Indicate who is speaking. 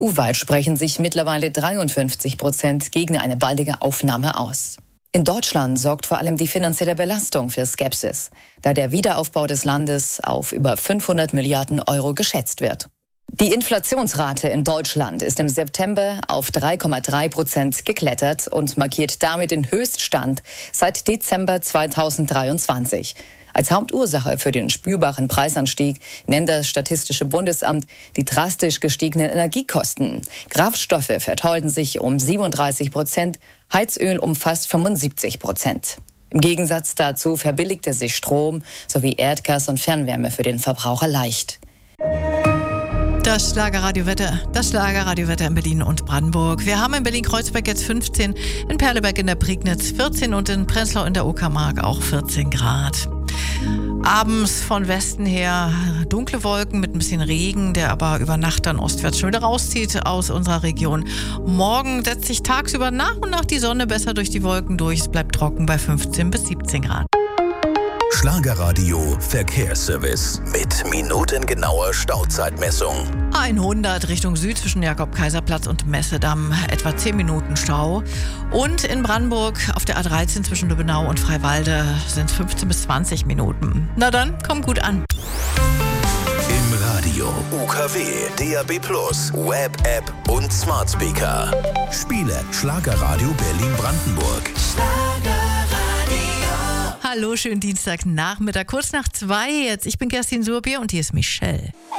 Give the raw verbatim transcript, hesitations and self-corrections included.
Speaker 1: E U-weit sprechen sich mittlerweile dreiundfünfzig Prozent gegen eine baldige Aufnahme aus. In Deutschland sorgt vor allem die finanzielle Belastung für Skepsis, da der Wiederaufbau des Landes auf über fünfhundert Milliarden Euro geschätzt wird. Die Inflationsrate in Deutschland ist im September auf drei Komma drei Prozent geklettert und markiert damit den Höchststand seit Dezember zweitausenddreiundzwanzig. Als Hauptursache für den spürbaren Preisanstieg nennt das Statistische Bundesamt die drastisch gestiegenen Energiekosten. Kraftstoffe verteuerten sich um siebenunddreißig Prozent, Heizöl um fast fünfundsiebzig Prozent. Im Gegensatz dazu verbilligte sich Strom sowie Erdgas und Fernwärme für den Verbraucher leicht.
Speaker 2: Das Schlagerradiowetter, das Schlagerradiowetter in Berlin und Brandenburg. Wir haben in Berlin-Kreuzberg jetzt fünfzehn, in Perleberg in der Prignitz vierzehn und in Prenzlau in der Uckermark auch vierzehn Grad. Abends von Westen her dunkle Wolken mit ein bisschen Regen, der aber über Nacht dann ostwärts schon wieder rauszieht aus unserer Region. Morgen setzt sich tagsüber nach und nach die Sonne besser durch die Wolken durch. Es bleibt trocken bei fünfzehn bis siebzehn Grad.
Speaker 3: Schlagerradio Verkehrsservice mit minutengenauer Stauzeitmessung.
Speaker 2: hundert Richtung Süd zwischen Jakob-Kaiser-Platz und Messedamm, etwa zehn Minuten Stau. Und in Brandenburg auf der A dreizehn zwischen Lübbenau und Freiwalde sind es fünfzehn bis zwanzig Minuten. Na dann, komm gut an.
Speaker 3: Im Radio, U K W, D A B plus, Web-App und Smart Speaker. Spiele Schlagerradio Berlin-Brandenburg.
Speaker 2: Hallo, schönen Dienstagnachmittag, kurz nach zwei jetzt. Ich bin Kerstin Surbier und hier ist Michelle.